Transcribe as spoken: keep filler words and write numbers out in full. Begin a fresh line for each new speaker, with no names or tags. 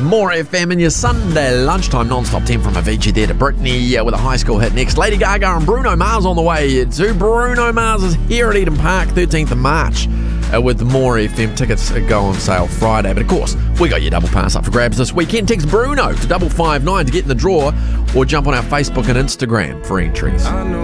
More F M in your Sunday lunchtime non-stop ten from Avicii there to Britney uh, with a high school hit next. Lady Gaga and Bruno Mars on the way too. Bruno Mars is here at Eden Park, thirteenth of March. Uh, with the More F M tickets uh, go on sale Friday. But of course, we got your double pass up for grabs this weekend. Text Bruno to double five nine to get in the draw, or jump on our Facebook and Instagram for entries.